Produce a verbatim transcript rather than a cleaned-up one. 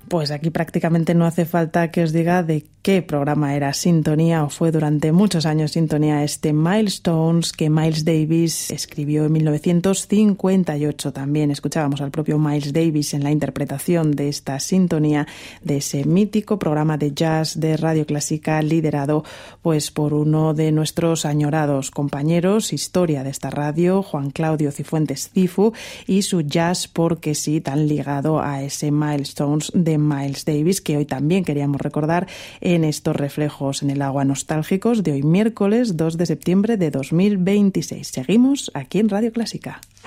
Pues aquí prácticamente no hace falta que os diga de qué programa era sintonía o fue durante muchos años sintonía este Milestones que Miles Davis escribió en mil novecientos cincuenta y ocho. También escuchábamos al propio Miles Davis en la interpretación de esta sintonía de ese mítico programa de jazz de Radio Clásica liderado pues por uno de nuestros añorados compañeros, historia de esta radio, Juan Claudio Cifuentes Cifu, y su jazz porque sí tan ligado a ese Milestones de Miles Davis que hoy también queríamos recordar en estos reflejos en el agua nostálgicos de hoy miércoles dos de septiembre de dos mil veintiséis. Seguimos aquí en Radio Clásica.